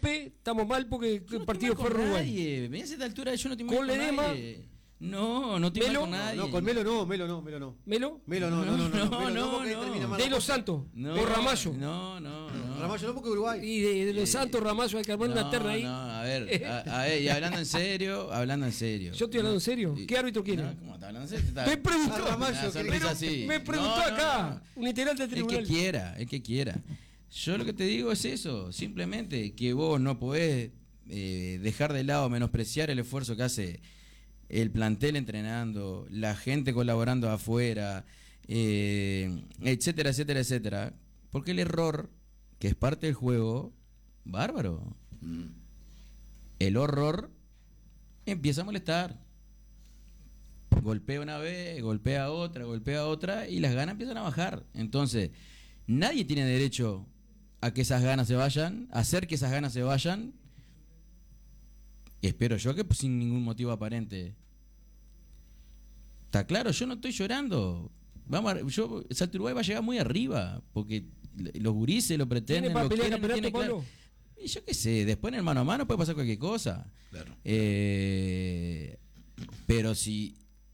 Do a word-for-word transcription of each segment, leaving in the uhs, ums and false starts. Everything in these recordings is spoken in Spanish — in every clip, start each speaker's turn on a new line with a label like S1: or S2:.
S1: golpe, estamos mal porque
S2: Yo
S1: el
S2: no
S1: partido
S2: estoy
S1: fue
S2: mal con
S1: Uruguay.
S2: nadie. Mira, a esta altura yo no estoy mal
S1: ¿Con
S2: con
S1: Ledesma?
S2: nadie. No, no estoy mal
S1: ¿Melo?
S2: con nadie.
S3: No, con Melo no, Melo no, Melo no.
S1: ¿Melo?
S3: Melo no, no, no, no,
S2: No,
S3: no, Melo
S2: no,
S3: porque ahí
S2: no.
S3: termina mal
S1: De
S3: la
S1: los
S3: cosa.
S1: Santos.
S2: No,
S1: o Ramallo.
S2: No, no, no.
S3: Ramallo no, porque Uruguay.
S1: Y de, de los Santos, Ramallo, hay que armar
S2: no,
S1: una terna ahí.
S2: No, a ver, a, a ver, y hablando en serio, hablando en serio.
S1: Yo estoy hablando en serio.
S2: Y-
S1: ¿Qué árbitro quiere?
S2: No, ¿cómo está hablando en serio? Está-
S1: Me preguntó,
S3: Ah, Ramallo,
S2: Una sonrisa
S1: pero
S2: así.
S1: me preguntó
S2: No, no,
S1: acá,
S2: no.
S1: un integrante del
S2: El
S1: tribunal.
S2: que quiera, el que quiera. Yo lo que te digo es eso, simplemente que vos no podés eh, dejar de lado, menospreciar el esfuerzo que hace el plantel entrenando, la gente colaborando afuera, eh, etcétera, etcétera, etcétera. Porque el error, que es parte del juego, bárbaro. El horror empieza a molestar. Golpea una vez, golpea otra, golpea otra y las ganas empiezan a bajar. Entonces, nadie tiene derecho a que esas ganas se vayan, a hacer que esas ganas se vayan. Espero yo que sin ningún motivo aparente. Está claro, yo no estoy llorando. Vamos a, yo, Salto Uruguay va a llegar muy arriba, porque los gurises lo pretenden,
S1: ¿Tiene para
S2: lo
S1: pelear
S2: quieren,
S1: campeonato,
S2: tiene claro.
S1: Pablo?
S2: Y yo qué sé, después en el mano a mano puede pasar cualquier cosa.
S4: Claro.
S2: Eh, pero si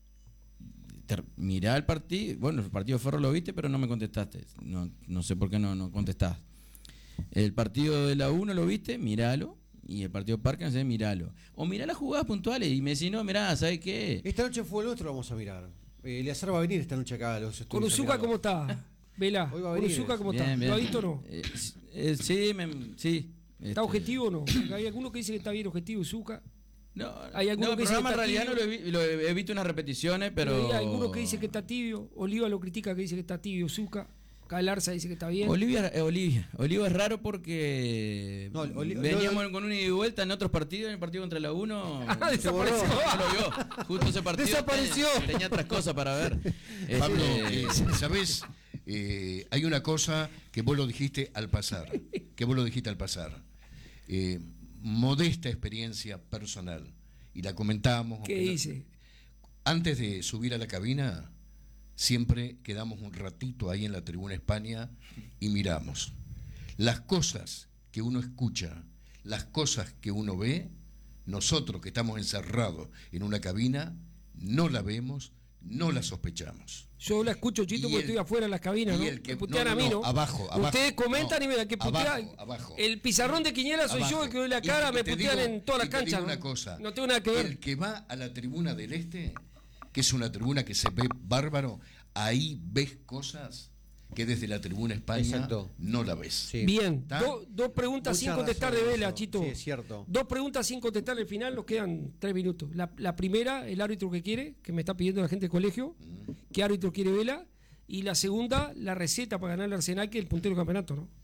S2: ter, mirá el partido, bueno, el partido de Ferro lo viste, pero no me contestaste. No, no sé por qué no, no contestás. El partido de la uno lo viste, miralo. Y el partido de Parque, no sé, miralo. O mirá las jugadas puntuales y me decís, no, mirá, ¿sabes qué?
S3: Esta noche fue el nuestro, lo vamos a mirar. Eh, Eleazar va a venir esta noche acá a los estudios.
S1: ¿Con Uzuka
S3: a mirarlo.
S1: cómo está? Vela,
S3: Hoy va a
S1: ¿con
S3: venir.
S1: Uzuka cómo
S2: Bien,
S1: está?
S2: bien.
S1: ¿Lo ha visto o no?
S2: Eh, eh, sí, me, sí.
S1: ¿Está
S2: Este,
S1: objetivo o no? Porque hay algunos que dicen que está bien objetivo Uzuka.
S2: No,
S1: Hay algunos
S2: no,
S1: que
S2: el
S1: dicen
S2: programa en
S1: que está
S2: realidad no lo he, vi- lo he, he visto unas repeticiones, pero...
S1: Hay algunos que dicen que está tibio. Oliva lo critica que dice que está tibio Uzuka. Calarza dice que está bien.
S2: Olivia, eh, Olivia, Oliva es raro porque
S3: No, Oli-
S2: veníamos
S3: no, no.
S2: con una ida y vuelta en otros partidos, en el partido contra la uno
S1: Ah,
S2: se
S1: desapareció.
S2: borró, no lo vio. Justo ese partido
S3: Desapareció.
S2: Tenía, tenía otras cosas para ver.
S4: Pablo,
S2: Este,
S4: eh, ¿sabés? Eh, hay una cosa que vos lo dijiste al pasar, que vos lo dijiste al pasar. Eh, modesta experiencia personal, y la comentábamos.
S1: ¿Qué
S4: aunque no-
S1: dice?
S4: Antes de subir a la cabina, siempre quedamos un ratito ahí en la tribuna España y miramos. Las cosas que uno escucha, las cosas que uno ve, nosotros que estamos encerrados en una cabina, no la vemos, no la sospechamos.
S1: Yo la escucho, Chito,
S4: Y
S1: porque
S4: el-
S1: estoy afuera en las cabinas,
S4: y
S1: ¿no?
S4: el que-
S1: Me putean
S4: no,
S1: a
S4: no,
S1: mí,
S4: no,
S1: ¿no?
S4: abajo, abajo.
S1: Ustedes comentan
S4: No,
S1: y me la que putean.
S4: abajo, abajo.
S1: El pizarrón de Quiñela soy yo, el que doy la
S4: Y
S1: cara,
S4: te
S1: me
S4: digo-
S1: putean en todas las
S4: y te digo
S1: canchas.
S4: una
S1: ¿no?
S4: cosa,
S1: No tengo nada que ver.
S4: el que va a la tribuna del Este, que es una tribuna que se ve bárbaro, ahí ves cosas que desde la tribuna España
S3: Exacto.
S4: no la ves.
S3: Sí.
S1: Bien,
S4: ¿Está?
S1: do- dos preguntas
S3: Mucha
S1: sin contestar
S3: razón
S1: de
S3: en
S1: Vela,
S3: eso.
S1: Chito.
S3: Sí, es cierto.
S1: Dos preguntas sin contestar al final, nos quedan tres minutos. La, la primera, el árbitro que quiere, que me está pidiendo la gente del colegio. ¿Qué árbitro quiere Vela? Y la segunda, la receta para ganar el Arsenal, que es el puntero del campeonato, ¿no?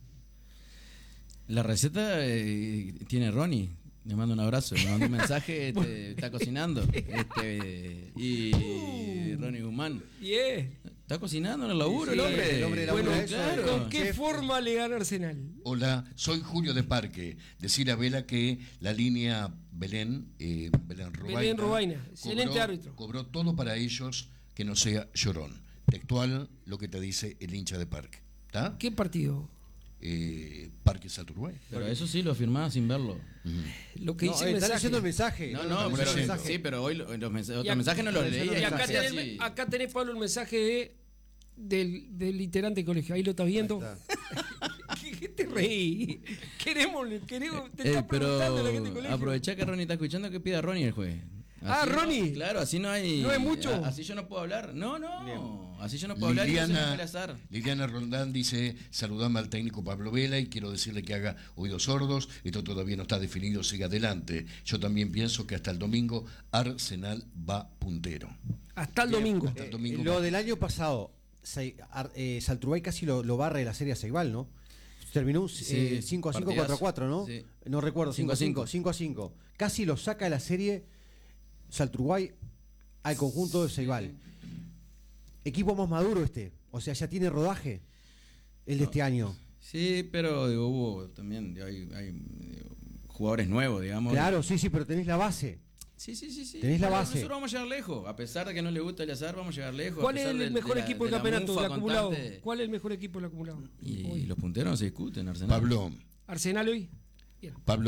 S2: la receta eh, tiene Ronnie. Le mando un abrazo, le mando un mensaje, este, está cocinando. Este, y Ronnie Guzmán.
S1: Bien.
S2: Está cocinando en el laburo,
S1: Sí,
S2: el hombre.
S3: el hombre labura
S1: Bueno,
S3: eso,
S2: claro.
S1: ¿con qué
S3: Chef.
S1: forma le gana Arsenal?
S4: Hola, soy Julio de Parque. Decir a Vela que la línea Belén, eh, Belén Robaina,
S1: Belén Robaina, excelente
S4: cobró,
S1: árbitro.
S4: cobró todo para ellos que no sea llorón. Textual lo que te dice el hincha de Parque. ¿Está?
S1: ¿Qué partido?
S4: Eh, Parque Salto Uruguay.
S2: Pero eso sí lo afirmaba sin verlo.
S1: Lo que
S3: No,
S1: dice
S3: eh,
S1: el
S3: están
S1: mensaje.
S3: leyendo el mensaje.
S2: No,
S3: Están
S2: no,
S3: leyendo
S2: pero,
S3: el mensaje.
S2: sí, pero hoy lo- los mensajes,
S1: Y
S2: otros
S1: ac-
S2: mensajes no los leía.
S1: Y acá
S2: hacía
S1: tenés,
S2: así.
S1: acá tenés, Pablo, el mensaje de, del, del iterante del colegio. Ahí lo estás viendo.
S3: Ahí
S1: ¿Qué, qué te reí? Queremos, queremos. Te
S2: Eh,
S1: está preguntando la gente del
S2: pero
S1: colegio.
S2: aprovechá que Ronnie está escuchando que pida Ronnie el juez.
S1: Ah,
S2: no-
S1: Ronnie.
S2: claro, así no hay.
S1: No es mucho.
S2: a- Así yo no puedo hablar. No, no. Así yo no puedo hablar y no se me
S4: Liliana,
S2: el azar.
S4: Liliana Rondán dice, saludame al técnico Pablo Vela y quiero decirle que haga oídos sordos, esto todavía no está definido, sigue adelante. Yo también pienso que hasta el domingo Arsenal va puntero.
S1: Hasta el domingo.
S4: Hasta el
S3: Eh,
S4: domingo
S3: lo
S4: va.
S3: del año pasado, Se- Ar- eh, Saltruay casi lo, lo barre la serie a Ceibal, ¿no? Terminó un
S2: Sí,
S3: eh, cinco a cinco, cuatro a cuatro, ¿no?
S2: Sí.
S3: No recuerdo, cinco
S2: cinco
S3: a
S2: a
S3: cinco, cinco a cinco. Casi lo saca de la serie Saltruay al conjunto de Ceibal. Equipo más maduro este, o sea, ya tiene rodaje el de este año.
S2: Sí, pero digo, hubo también digo, hay, hay digo, jugadores nuevos, digamos.
S3: Claro, sí, sí, pero tenés la base.
S2: Sí, sí, sí, sí.
S3: Tenés la
S2: Bueno,
S3: base.
S2: Nosotros vamos a llegar lejos. A pesar de que no le gusta el azar, vamos a llegar lejos.
S1: ¿Cuál
S2: a
S1: es
S2: pesar
S1: el
S2: del-
S1: mejor
S2: de la-
S1: equipo del
S2: de la
S1: campeonato,
S2: mufa
S1: del acumulado?
S2: constante.
S1: ¿Cuál es el mejor equipo del acumulado?
S2: Y
S1: Hoy.
S2: los punteros no se discuten, Arsenal.
S4: Pablo,
S1: Arsenal hoy. Bien.
S4: Pablo